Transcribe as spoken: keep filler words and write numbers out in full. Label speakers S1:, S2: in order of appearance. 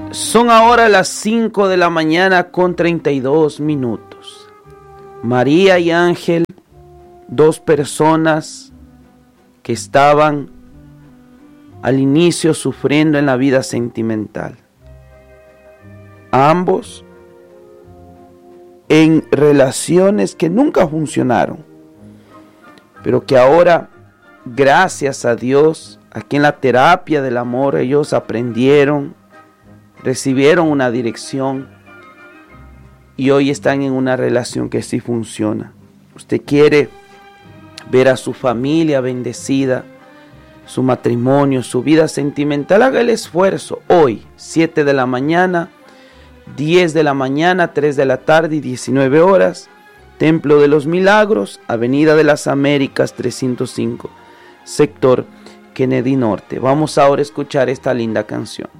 S1: Son ahora las cinco de la mañana con treinta y dos minutos. María y Ángel, dos personas que estaban al inicio sufriendo en la vida sentimental. Ambos en relaciones que nunca funcionaron, pero que ahora, gracias a Dios, aquí en la terapia del amor, ellos aprendieron, recibieron una dirección y hoy están en una relación que sí funciona. Usted quiere ver a su familia bendecida, su matrimonio, su vida sentimental, haga el esfuerzo. Hoy, siete de la mañana, diez de la mañana, tres de la tarde y diecinueve horas, Templo de los Milagros, Avenida de las Américas trescientos cinco, sector Kennedy Norte. Vamos ahora a escuchar esta linda canción.